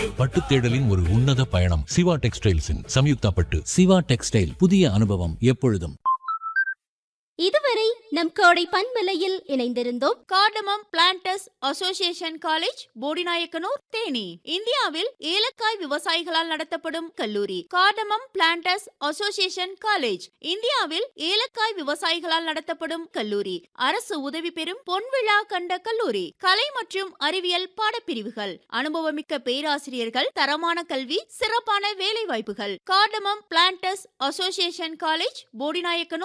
பட்டு தேடலின் ஒரு உன்னத பயணம். சிவா டெக்ஸ்டைல்ஸின் சம்யுக்தா பட்டு. சிவா டெக்ஸ்டைல், புதிய அனுபவம் எப்பொழுதும். இதுவரை நம் கோடை பண்பலையில் இணைந்திருந்தோம். Cardamom planters association college, Bodinayakanur, Theni. இந்தியாவில் ஏலக்காய் விவசாயிகளால் நடத்தப்படும் கல்லூரி. கார்டமம் பிளான்டர்ஸ் அசோசியேஷன் காலேஜ் இந்தியாவில் ஏலக்காய் விவசாயிகளால் நடத்தப்படும் கல்லூரி. அரசு உதவி பெறும் பொன்விழா கண்ட கல்லூரி. கலை மற்றும் அறிவியல் பாடப்பிரிவுகள், அனுபவமிக்க பேராசிரியர்கள், தரமான கல்வி, சிறப்பான வேலை வாய்ப்புகள். Cardamom planters association college, Bodinayakanur,